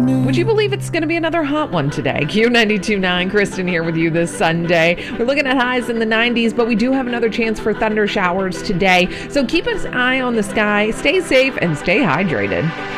Would you believe it's going to be another hot one today? Q92.9, Kristen here with you this Sunday. We're looking at highs in the 90s, but we do have another chance for thunder showers today. So keep an eye on the sky, stay safe, and stay hydrated.